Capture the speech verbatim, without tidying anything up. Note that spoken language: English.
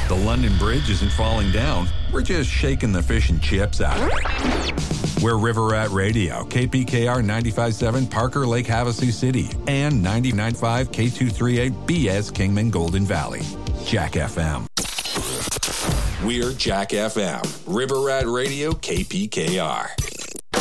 The London Bridge isn't falling down. We're just shaking the fish and chips out of it. We're River Rat Radio, K P K R ninety-five point seven, Parker Lake, Havasu City, and ninety-nine point five K two thirty-eight B S Kingman Golden Valley. Jack F M. We're Jack F M, River Rat Radio, K P K R.